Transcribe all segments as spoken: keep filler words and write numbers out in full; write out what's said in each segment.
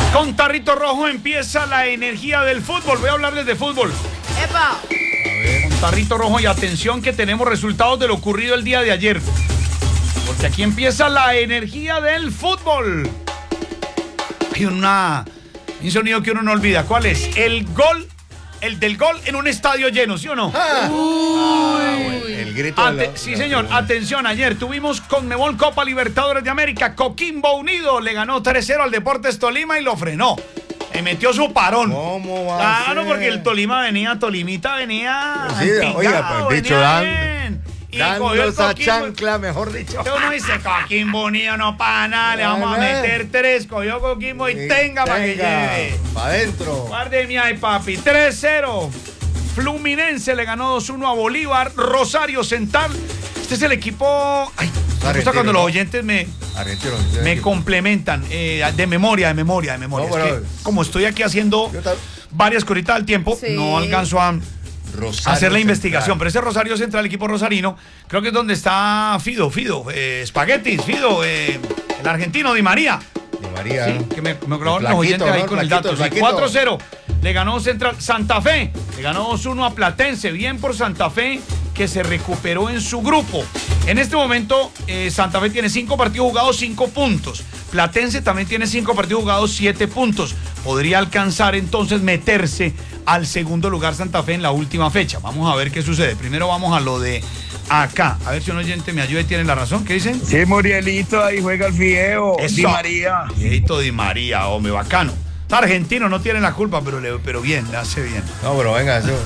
Con Tarrito Rojo empieza la energía del fútbol. Voy a hablarles de fútbol. ¡Epa! Con Tarrito Rojo y atención que tenemos resultados de lo ocurrido el día de ayer. Porque aquí empieza la energía del fútbol. Hay una, un sonido que uno no olvida. ¿Cuál es? El gol, el del gol en un estadio lleno, ¿sí o no? Ah. Uy. El grito Ate- de la, sí, la- señor. la- Atención, ayer tuvimos Conmebol Copa Libertadores de América. Coquimbo Unido le ganó tres cero al Deportes Tolima y lo frenó. Le metió su parón. ¿Cómo va a Claro, ser? porque el Tolima venía, Tolimita venía. Pues sí, antigado, oiga, pues, bicho, venía dan- bien. Y Dando cogió el esa Coquimbo. chancla, mejor dicho. Entonces uno dice, Coquimbo Unido no para nada, le vamos a Dale. meter tres. Cogió Coquimbo y, tenga para que lleve. Para adentro. Guarde mi ay, papi. tres cero. Fluminense le ganó dos uno a Bolívar. Rosario Central. Este es el equipo. Ay, me gusta Argentino, cuando los ¿no? oyentes me, Argentino. me complementan. eh, de memoria, de memoria, de memoria. No, Es pero- que como estoy aquí haciendo Yo tal- varias coritas al tiempo, Sí. no alcanzo a Rosario hacer la Central. investigación. Pero ese Rosario Central, el equipo rosarino, creo que es donde está Fido, Fido, eh, Spaghettis, Fido, eh, el argentino Di María. Di María. Sí, que me, me colaboran El los oyentes flaquito, ahí ¿no? con el Flaquito, dato. Sí, flaquito. cuatro cero. Le ganó Central Santa Fe. Le ganó dos uno a Platense. Bien por Santa Fe, que se recuperó en su grupo. En este momento, eh, Santa Fe tiene cinco partidos jugados, cinco puntos. Platense también tiene cinco partidos jugados, siete puntos. Podría alcanzar entonces meterse al segundo lugar Santa Fe en la última fecha. Vamos a ver qué sucede. Primero vamos a lo de acá. A ver si un oyente me ayuda y tiene la razón. ¿Qué dicen? Sí, Murielito, ahí juega el Fideo. Eso. Di María. Viejito Di María, hombre, bacano. Está argentino, no tiene la culpa, pero, le, pero bien, le hace bien. No, pero venga, eso.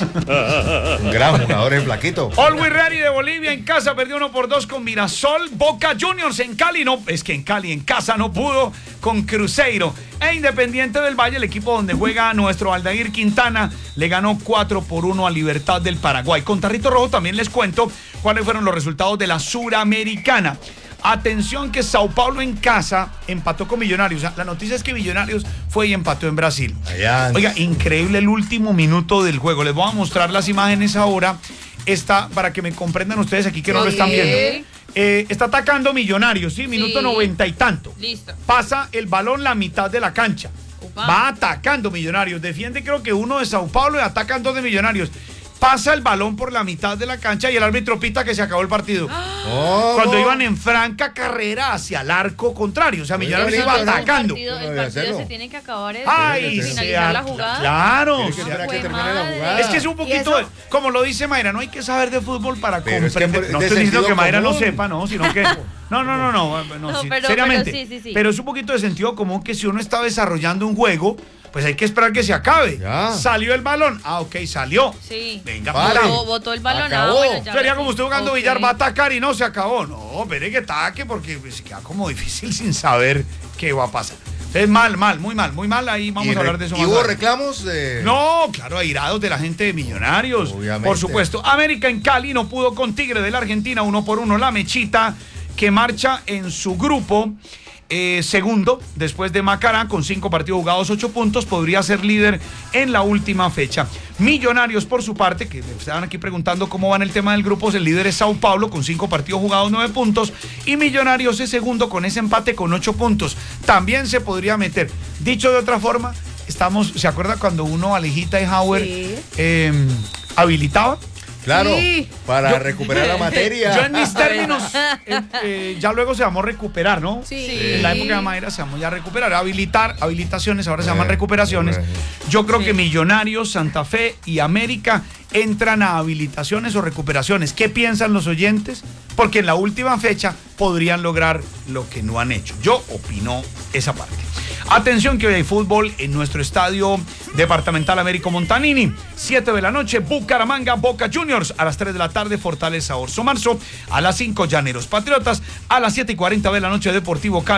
Un gran jugador el flaquito. Always Ready de Bolivia en casa perdió uno por dos con Mirasol. Boca Juniors en Cali, no, es que en Cali, en casa no pudo con Cruzeiro. E Independiente del Valle, el equipo donde juega nuestro Aldair Quintana, le ganó cuatro por uno a Libertad del Paraguay. Con Tarrito Rojo también les cuento cuáles fueron los resultados de la Suramericana. Atención que Sao Paulo en casa empató con Millonarios. La noticia es que Millonarios fue y empató en Brasil. Allá. Oiga, increíble el último minuto del juego. Les voy a mostrar las imágenes ahora. Está, para que me comprendan ustedes aquí que no lo Sí. están viendo. Eh, está atacando Millonarios, ¿sí? Minuto Sí. noventa y tanto. Listo. Pasa el balón la mitad de la cancha. Upa. Va atacando Millonarios. Defiende creo que uno de Sao Paulo y atacan dos de Millonarios. Pasa el balón por la mitad de la cancha y el árbitro pita que se acabó el partido. ¿Cómo? Cuando iban en franca carrera hacia el arco contrario. O sea, Millonarios Oiga, iba bonito, ¿no? atacando. El partido, No el debe partido hacerlo. se tiene que acabar es Ay, de se finalizar la ha- jugada. claro. Tiene que esperar a que Jue termine la madre. jugada. Es que es un ¿Y poquito, eso? de- como lo dice Mayra, no hay que saber de fútbol para Pero es que comprender. por- no de estoy diciendo sentido que Mayra no común. sepa, no, sino que. No, no, no, no, no, No, sí, pero- seriamente. pero sí, sí, sí. Pero es un poquito de sentido común que si uno está desarrollando un juego, pues hay que esperar que se acabe. Ya. Salió el balón. Ah, ok, salió. Sí. Venga, Vale. puta. Botó, botó el balón. Acabó. Ah, bueno, ya Sería ves, como sí. usted jugando Ok. billar, va a atacar y no se acabó. No, espere que ataque porque se queda como difícil sin saber qué va a pasar. Entonces, mal, mal, muy mal, muy mal. Ahí vamos Y a hablar re- de eso ¿Y más hubo tarde. reclamos? De... No, claro, airados de la gente de Millonarios. Obviamente. Por supuesto. América en Cali no pudo con Tigre de la Argentina, uno por uno. La Mechita, que marcha en su grupo eh, segundo, después de Macará, con cinco partidos jugados, ocho puntos, podría ser líder en la última fecha. Millonarios, por su parte, que me estaban aquí preguntando cómo va en el tema del grupo, el líder es Sao Paulo, con cinco partidos jugados, nueve puntos, y Millonarios es segundo con ese empate con ocho puntos. También se podría meter. Dicho de otra forma, estamos, ¿se acuerda cuando uno, Alejita y Hauer, Sí. eh, habilitaba? Claro, Sí. para Yo- recuperar la materia. Yo en mis términos, eh, eh, ya luego se llamó recuperar, ¿no? Sí. En la época de Mayra se llamó ya recuperar, habilitar, habilitaciones, ahora se llaman Eh, recuperaciones. eh. Yo creo Sí. que Millonarios, Santa Fe y América entran a habilitaciones o recuperaciones. ¿Qué piensan los oyentes? Porque en la última fecha podrían lograr lo que no han hecho. Yo opino esa parte. Atención que hoy hay fútbol en nuestro estadio departamental Américo Montanini. siete de la noche, Bucaramanga, Boca Juniors. A las tres de la tarde, Fortaleza, Orso Marzo. A las cinco, Llaneros Patriotas. A las siete y cuarenta de la noche, Deportivo Cali.